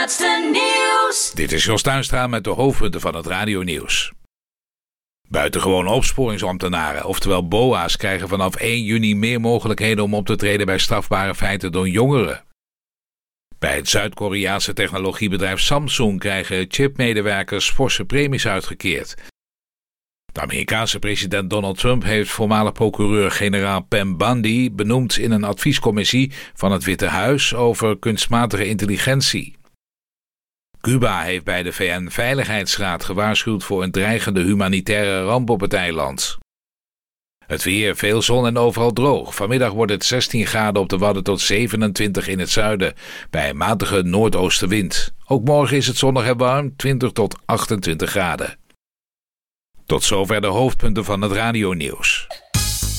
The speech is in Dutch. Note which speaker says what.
Speaker 1: laatste nieuws.
Speaker 2: Dit is Jos Tuinstra met de hoofdpunten van het radionieuws. Buitengewoon opsporingsambtenaren, oftewel BOA's, krijgen vanaf 1 juni meer mogelijkheden om op te treden bij strafbare feiten door jongeren. Bij het Zuid-Koreaanse technologiebedrijf Samsung krijgen chipmedewerkers forse premies uitgekeerd. De Amerikaanse president Donald Trump heeft voormalig procureur-generaal Pam Bondi benoemd in een adviescommissie van het Witte Huis over kunstmatige intelligentie. Cuba heeft bij de VN-veiligheidsraad gewaarschuwd voor een dreigende humanitaire ramp op het eiland. Het weer, veel zon en overal droog. Vanmiddag wordt het 16 graden op de Wadden tot 27 in het zuiden, bij een matige noordoostenwind. Ook morgen is het zonnig en warm, 20 tot 28 graden. Tot zover de hoofdpunten van het radionieuws.